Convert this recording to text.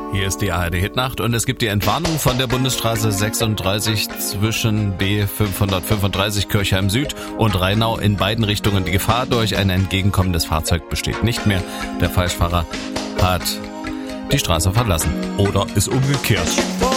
Hier ist die ARD Hitnacht und es gibt die Entwarnung von der Bundesstraße 36 zwischen B535 Kirchheim Süd und Rheinau in beiden Richtungen. Die Gefahr durch ein entgegenkommendes Fahrzeug besteht nicht mehr. Der Falschfahrer hat die Straße verlassen oder ist umgekehrt.